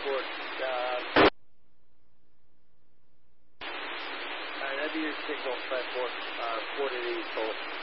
Transport. That'd be your signal, Transport. 4 to the East Coast.